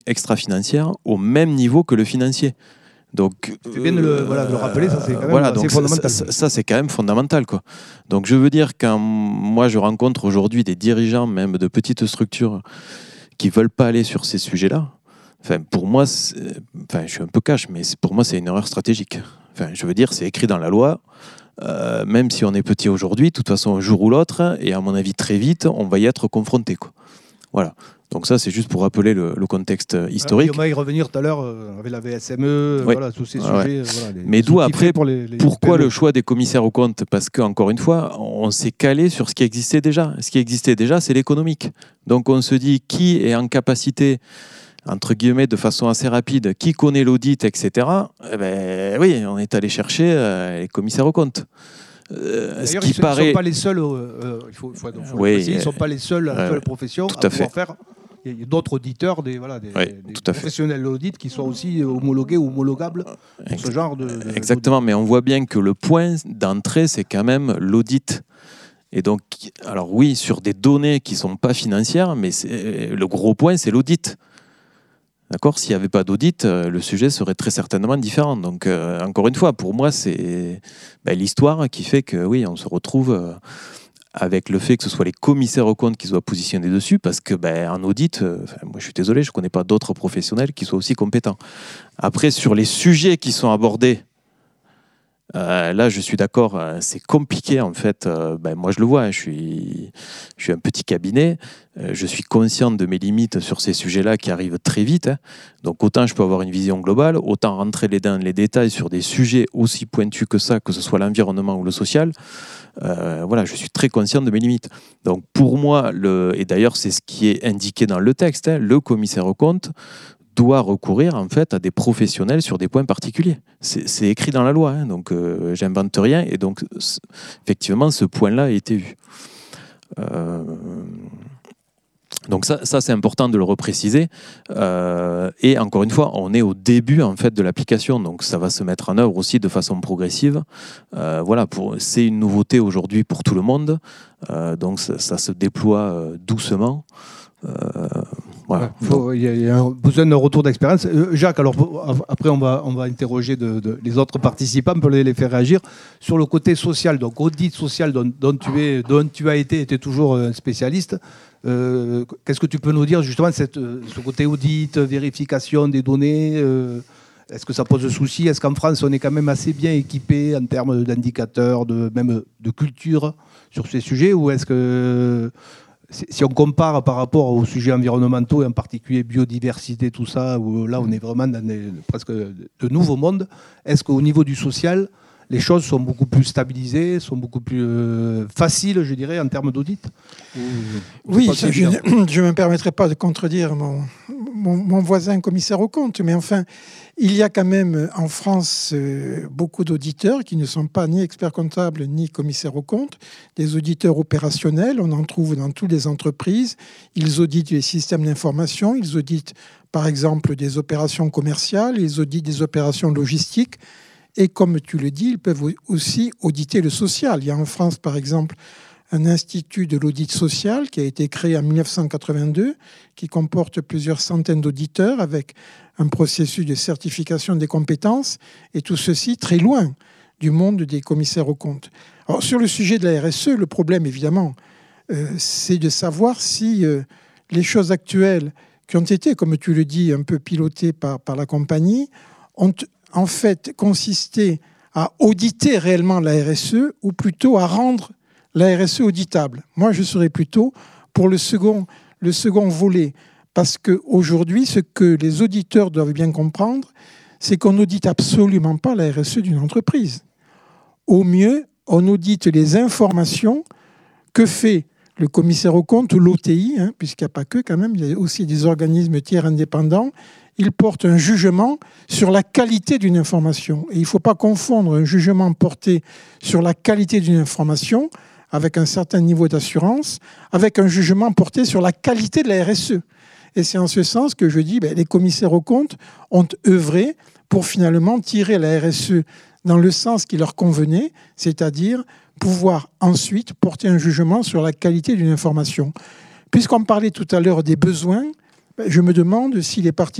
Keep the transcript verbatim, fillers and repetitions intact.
extra-financière au même niveau que le financier. Donc, c'est bien de le, voilà, de le rappeler, ça c'est quand même voilà, assez donc fondamental. Ça, ça, ça c'est quand même fondamental, quoi. Donc je veux dire, quand moi je rencontre aujourd'hui des dirigeants, même de petites structures, qui ne veulent pas aller sur ces sujets-là, enfin, pour moi, enfin, je suis un peu cash, mais pour moi c'est une erreur stratégique. Enfin, je veux dire, c'est écrit dans la loi, euh, même si on est petit aujourd'hui, de toute façon un jour ou l'autre, et à mon avis très vite, on va y être confronté, quoi. Voilà. Donc ça, c'est juste pour rappeler le, le contexte historique. On va y revenir tout à l'heure euh, avec la V S M E, ouais. voilà, tous ces ouais. sujets. Euh, voilà, les, Mais d'où après, pour les, les pourquoi P M E. Le choix des commissaires aux comptes? Parce qu'encore une fois, on s'est calé sur ce qui existait déjà. Ce qui existait déjà, c'est l'économique. Donc on se dit qui est en capacité, entre guillemets, de façon assez rapide, qui connaît l'audit, et cetera. Eh ben, oui, on est allé chercher euh, les commissaires aux comptes. Euh, ce qui ils ne paraît... sont pas les seuls, euh, il faut, faut, faut oui, préciser, ils ne sont pas les seuls à euh, la profession à, à pouvoir fait. faire. Il y a d'autres auditeurs, des, voilà, des, oui, des professionnels d'audit qui sont aussi homologués ou homologables pour ce genre de, de Exactement, mais on voit bien que le point d'entrée, c'est quand même l'audit. Et donc, alors oui, sur des données qui ne sont pas financières, mais le gros point, c'est l'audit. D'accord ? S'il n'y avait pas d'audit, le sujet serait très certainement différent. Donc, euh, encore une fois, pour moi, c'est ben, l'histoire qui fait que, oui, on se retrouve euh, avec le fait que ce soit les commissaires aux comptes qui soient positionnés dessus, parce que, ben, en audit, euh, moi, je suis désolé, je ne connais pas d'autres professionnels qui soient aussi compétents. Après, sur les sujets qui sont abordés, Euh, là, je suis d'accord, euh, c'est compliqué en fait. Euh, ben, moi, je le vois, hein, je suis, je suis un petit cabinet. Euh, je suis conscient de mes limites sur ces sujets-là qui arrivent très vite. Hein. Donc, autant je peux avoir une vision globale, autant rentrer dans les détails sur des sujets aussi pointus que ça, que ce soit l'environnement ou le social. Euh, voilà, je suis très conscient de mes limites. Donc, pour moi, le, et d'ailleurs, c'est ce qui est indiqué dans le texte, hein, le commissaire aux comptes doit recourir en fait à des professionnels sur des points particuliers. C'est, c'est écrit dans la loi, hein, donc euh, j'invente rien. Et donc, effectivement, ce point-là a été vu. Euh, donc ça, ça, c'est important de le repréciser. Euh, et encore une fois, on est au début en fait de l'application, donc ça va se mettre en œuvre aussi de façon progressive. Euh, voilà, pour, c'est une nouveauté aujourd'hui pour tout le monde, euh, donc ça, ça se déploie euh, doucement. Euh, Voilà. Il faut, y a, y a besoin d'un retour d'expérience. Euh, Jacques, alors après on va, on va interroger de, de, les autres participants pour les, les faire réagir sur le côté social, donc audit social dont, dont, tu, es, dont tu as été, été toujours un spécialiste. Euh, qu'est-ce que tu peux nous dire justement cette, ce côté audit, vérification des données euh, est-ce que ça pose souci? Est-ce qu'en France on est quand même assez bien équipé en termes d'indicateurs, de, même de culture sur ces sujets, ou est-ce que si on compare par rapport aux sujets environnementaux, et en particulier biodiversité, tout ça, où là on est vraiment dans des, presque de nouveaux mondes, est-ce qu'au niveau du social, les choses sont beaucoup plus stabilisées, sont beaucoup plus euh, faciles, je dirais, en termes d'audit? Oui, ça, je ne me permettrai pas de contredire mon, mon, mon voisin commissaire aux comptes, mais enfin, il y a quand même en France euh, beaucoup d'auditeurs qui ne sont pas ni experts comptables ni commissaires aux comptes, des auditeurs opérationnels, on en trouve dans toutes les entreprises. Ils auditent les systèmes d'information, ils auditent par exemple des opérations commerciales, ils auditent des opérations logistiques, et comme tu le dis, ils peuvent aussi auditer le social. Il y a en France par exemple un institut de l'audit social qui a été créé en mille neuf cent quatre-vingt-deux, qui comporte plusieurs centaines d'auditeurs avec un processus de certification des compétences, et tout ceci très loin du monde des commissaires aux comptes. Alors, sur le sujet de la R S E, le problème, évidemment, euh, c'est de savoir si euh, les choses actuelles qui ont été, comme tu le dis, un peu pilotées par, par la compagnie, ont en fait consisté à auditer réellement la R S E ou plutôt à rendre la R S E auditable. Moi, je serais plutôt pour le second, le second volet, parce qu'aujourd'hui, ce que les auditeurs doivent bien comprendre, c'est qu'on n'audite absolument pas la R S E d'une entreprise. Au mieux, on audite les informations que fait le commissaire aux comptes ou l'O T I, hein, puisqu'il n'y a pas que quand même, il y a aussi des organismes tiers indépendants. Ils portent un jugement sur la qualité d'une information. Et il ne faut pas confondre un jugement porté sur la qualité d'une information avec un certain niveau d'assurance, avec un jugement porté sur la qualité de la R S E. Et c'est en ce sens que je dis que ben, les commissaires aux comptes ont œuvré pour finalement tirer la R S E dans le sens qui leur convenait, c'est-à-dire pouvoir ensuite porter un jugement sur la qualité d'une information. Puisqu'on parlait tout à l'heure des besoins, Je me demande si les partis